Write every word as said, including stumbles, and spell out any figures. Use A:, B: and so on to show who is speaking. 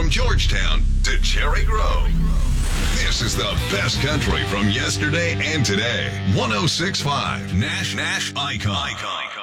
A: From Georgetown to Cherry Grove. This is the best country from yesterday and today. one oh six point five Nash Nash Icon. Icon.